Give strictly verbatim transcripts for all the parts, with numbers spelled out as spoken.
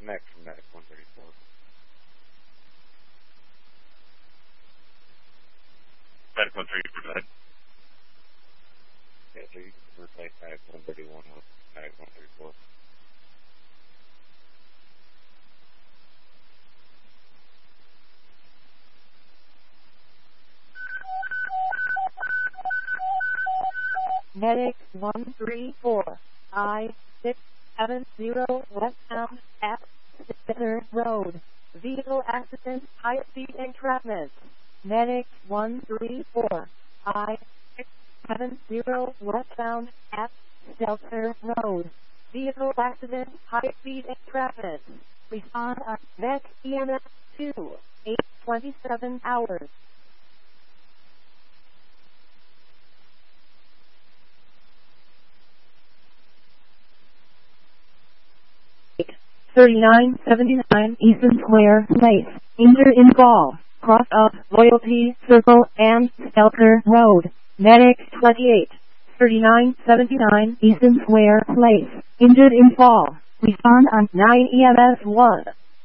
disconnect from Medic one thirty-four. Medic one thirty-four, go ahead. Yeah, so you can replace Medic one thirty-one with Medic one thirty-four. Medic one three four, I six seven zero westbound at Center Road. Vehicle accident, high speed entrapment. Medic one three four, I six seven zero westbound at Stelter Road. Vehicle accident, high speed entrapment. Respond on Mech E M S two, eight twenty-seven hours. thirty-nine seventy-nine Eastern Square Place, injured in fall, cross of Loyalty Circle and Stelter Road. Medic twenty-eight, thirty-nine seventy-nine Eastern Square Place, injured in fall. Respond on nine E M S one.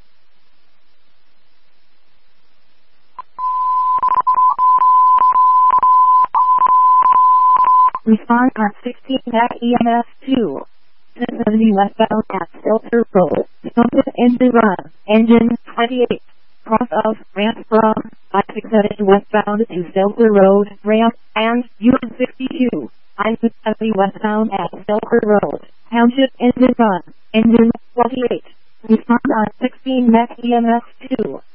Respond on sixteen Mech E M S two. ten seventy westbound at Stelter Road. Stop engine run. Engine twenty-eight. Cross of ramp from I sixty westbound to Stelter Road ramp and U sixty-two. I seventy westbound at Stelter Road. Township engine run. Engine twenty-eight. Respond on sixteen Mech E M S two.